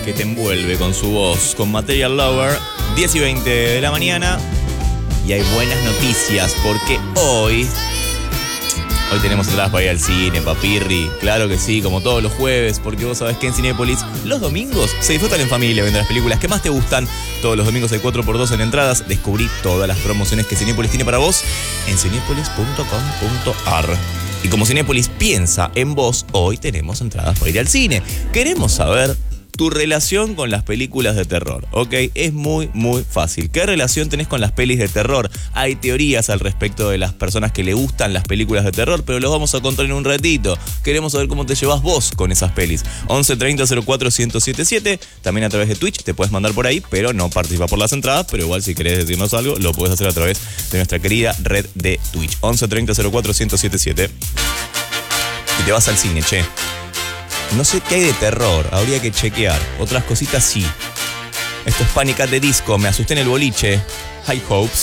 que te envuelve con su voz, con Material Lover, 10 y 20 de la mañana. Y hay buenas noticias porque hoy tenemos entradas para ir al cine, papirri. Claro que sí, como todos los jueves, porque vos sabés que en Cinépolis los domingos se disfrutan en familia viendo las películas que más te gustan. Todos los domingos hay 4x2 en entradas. Descubrí todas las promociones que Cinépolis tiene para vos en cinépolis.com.ar. Y como Cinépolis piensa en vos, hoy tenemos entradas para ir al cine. Queremos saber tu relación con las películas de terror, ¿ok? Es muy, muy fácil. ¿Qué relación tenés con las pelis de terror? Hay teorías al respecto de las personas que le gustan las películas de terror, pero los vamos a contar en un ratito. Queremos saber cómo te llevas vos con esas pelis. 11 30 04 1077. También a través de Twitch te puedes mandar por ahí, pero no participa por las entradas. Pero igual si querés decirnos algo, lo puedes hacer a través de nuestra querida red de Twitch. 11 30 04 1077. Y te vas al cine, che. No sé qué hay de terror, habría que chequear. Otras cositas sí. Esto es Panic! At the Disco, me asusté en el boliche. High Hopes.